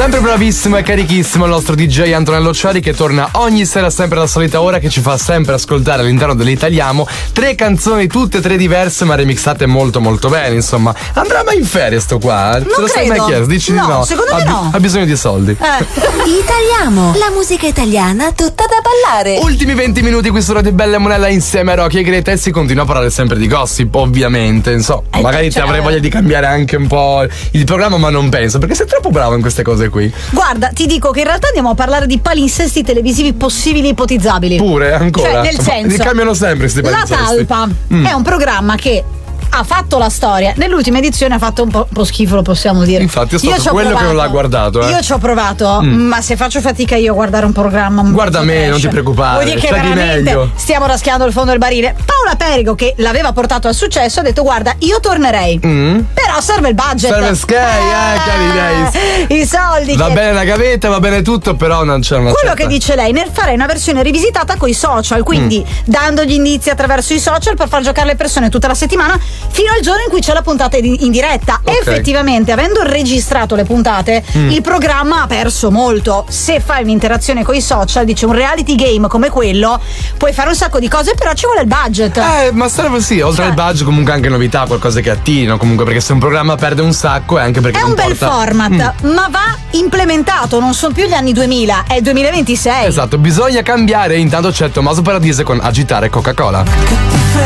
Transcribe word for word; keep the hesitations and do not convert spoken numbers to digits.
Sempre bravissimo e carichissimo il nostro D J Antonello Ciari, che torna ogni sera sempre alla solita ora, che ci fa sempre ascoltare all'interno dell'Italiamo tre canzoni, tutte e tre diverse ma remixate molto molto bene. Insomma, andrà mai in ferie sto qua? Non Te lo sei credo. mai chiesto? Dici No, di no. secondo me ha, no. Ha bisogno di soldi. Eh. Italiamo, la musica italiana tutta da ballare. Ultimi venti minuti qui su Radio Bella e Monella insieme a Rocky e Greta, e si continua a parlare sempre di gossip, ovviamente. Insomma, Eh, magari cioè, ti avrei voglia di cambiare anche un po' il programma, ma non penso, perché sei troppo bravo in queste cose qui. Guarda, ti dico che in realtà andiamo a parlare di palinsesti televisivi possibili e ipotizzabili. Pure, ancora. Cioè, nel Ma senso, li cambiano sempre questi La palinsesti. Talpa Mm. è un programma che ha fatto la storia. Nell'ultima edizione ha fatto un po', un po' schifo, lo possiamo dire. Infatti è stato Io ci ho quello provato. che non l'ha guardato, eh. Io ci ho provato, Mm. ma se faccio fatica io a guardare un programma un Guarda po' me, trash, non ti preoccupare, vuol dire che c'è di veramente meglio. stiamo raschiando il fondo del barile. Paola Perigo, che l'aveva portato al successo, ha detto: guarda, io tornerei. Mm. Però serve il budget. Serve Sky, eh, cari I soldi. Va che- bene la gavetta, va bene tutto, però non c'è una Quello certa... che dice lei, nel fare una versione rivisitata coi social, quindi Mm. dando gli indizi attraverso i social per far giocare le persone tutta la settimana fino al giorno in cui c'è la puntata in in diretta. Ok. Effettivamente, avendo registrato le puntate, Mm. il programma ha perso molto. Se fai un'interazione con i social, dice un reality game come quello, puoi fare un sacco di cose, però ci vuole il budget. Eh, ma serve sì, oltre Cioè- al budget comunque anche novità, qualcosa che attirino, comunque, perché se un programma perde un sacco è anche perché È non un bel porta... format, Mm. ma va implementato, non sono più gli anni duemila, è il duemilaventisei. Esatto, bisogna cambiare. Intanto c'è Tommaso Paradise con Agitare Coca-Cola.